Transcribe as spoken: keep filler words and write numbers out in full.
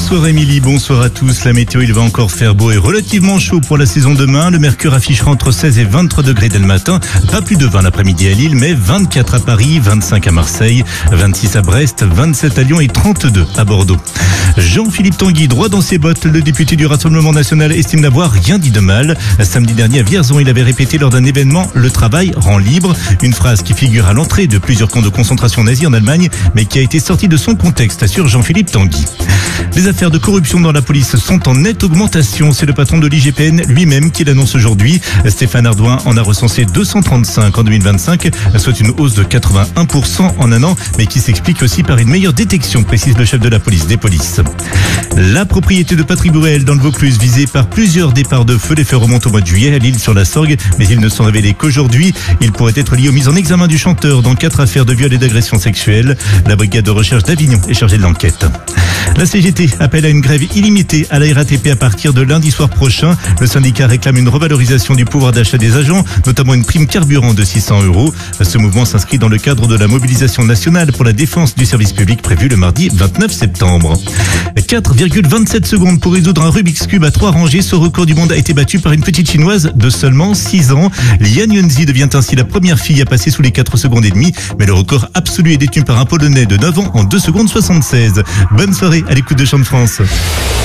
Bonsoir Émilie, bonsoir à tous. La météo, il va encore faire beau et relativement chaud pour la saison demain. Le mercure affichera entre seize et vingt-trois degrés dès le matin. Pas plus de vingt l'après-midi à Lille, mais vingt-quatre à Paris, vingt-cinq à Marseille, vingt-six à Brest, vingt-sept à Lyon et trente-deux à Bordeaux. Jean-Philippe Tanguy, droit dans ses bottes, le député du Rassemblement national estime n'avoir rien dit de mal. Samedi dernier à Vierzon, il avait répété lors d'un événement « Le travail rend libre », une phrase qui figure à l'entrée de plusieurs camps de concentration nazis en Allemagne, mais qui a été sortie de son contexte, assure Jean-Philippe Tanguy. Les affaires de corruption dans la police sont en nette augmentation. C'est le patron de l'I G P N lui-même qui l'annonce aujourd'hui. Stéphane Ardouin en a recensé deux cent trente-cinq en deux mille vingt-cinq, soit une hausse de quatre-vingt-un pour cent en un an, mais qui s'explique aussi par une meilleure détection, précise le chef de la police des polices. La propriété de Patrick Bruel dans le Vaucluse, visée par plusieurs départs de feu. Les faits remontent au mois de juillet à L'Isle-sur-la-Sorgue, mais ils ne sont révélés qu'aujourd'hui. Ils pourraient être liés aux mises en examen du chanteur dans quatre affaires de viol et d'agression sexuelle. La brigade de recherche d'Avignon est chargée de l'enquête. La C G T appelle à une grève illimitée à la R A T P à partir de lundi soir prochain. Le syndicat réclame une revalorisation du pouvoir d'achat des agents, notamment une prime carburant de six cents euros. Ce mouvement s'inscrit dans le cadre de la mobilisation nationale pour la défense du service public prévue le mardi vingt-neuf septembre. quatre virgule vingt-sept secondes pour résoudre un Rubik's Cube à trois rangées. Ce record du monde a été battu par une petite chinoise de seulement six ans. Lian Yunzi devient ainsi la première fille à passer sous les quatre secondes et demie, mais le record absolu est détenu par un Polonais de neuf ans en deux secondes soixante-seize. Bonne soirée à l'écoute de Chant de France.